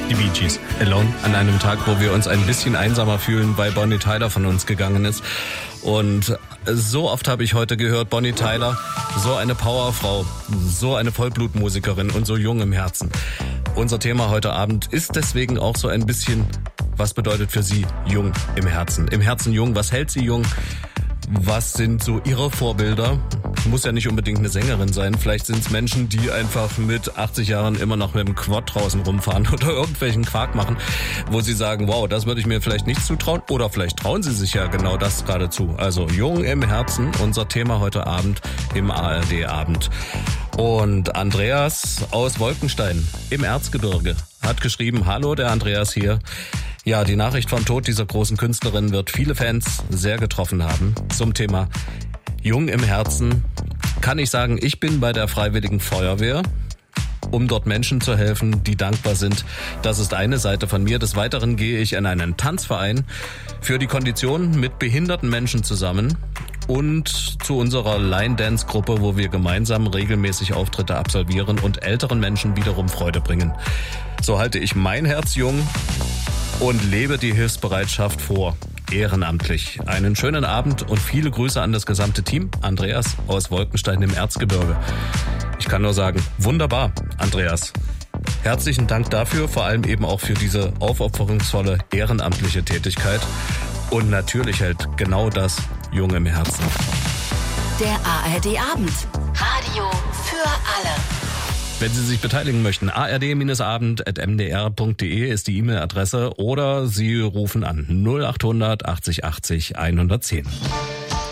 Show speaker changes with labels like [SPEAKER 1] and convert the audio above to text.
[SPEAKER 1] Die Bee Gees, Alone, an einem Tag, wo wir uns ein bisschen einsamer fühlen, weil Bonnie Tyler von uns gegangen ist. Und so oft habe ich heute gehört, Bonnie Tyler, so eine Powerfrau, so eine Vollblutmusikerin und so jung im Herzen. Unser Thema heute Abend ist deswegen auch so ein bisschen, was bedeutet für sie jung im Herzen? Im Herzen jung, was hält sie jung? Was sind so ihre Vorbilder? Muss ja nicht unbedingt eine Sängerin sein. Vielleicht sind es Menschen, die einfach mit 80 Jahren immer noch mit dem Quad draußen rumfahren oder irgendwelchen Quark machen, wo sie sagen, wow, das würde ich mir vielleicht nicht zutrauen. Oder vielleicht trauen sie sich ja genau das gerade zu. Also jung im Herzen, unser Thema heute Abend im ARD-Abend. Und Andreas aus Wolkenstein im Erzgebirge hat geschrieben, hallo, der Andreas hier. Ja, die Nachricht vom Tod dieser großen Künstlerin wird viele Fans sehr getroffen haben. Zum Thema Jung im Herzen kann ich sagen, ich bin bei der Freiwilligen Feuerwehr, um dort Menschen zu helfen, die dankbar sind. Das ist eine Seite von mir. Des Weiteren gehe ich in einen Tanzverein für die Kondition mit behinderten Menschen zusammen und zu unserer Line-Dance-Gruppe, wo wir gemeinsam regelmäßig Auftritte absolvieren und älteren Menschen wiederum Freude bringen. So halte ich mein Herz jung und lebe die Hilfsbereitschaft vor. Ehrenamtlich. Einen schönen Abend und viele Grüße an das gesamte Team. Andreas aus Wolkenstein im Erzgebirge. Ich kann nur sagen, wunderbar, Andreas. Herzlichen Dank dafür, vor allem eben auch für diese aufopferungsvolle ehrenamtliche Tätigkeit. Und natürlich hält genau das jung im Herzen.
[SPEAKER 2] Der ARD-Abend. Radio für alle.
[SPEAKER 1] Wenn Sie sich beteiligen möchten, ard-abend@mdr.de ist die E-Mail-Adresse oder Sie rufen an 0800 80 80 110.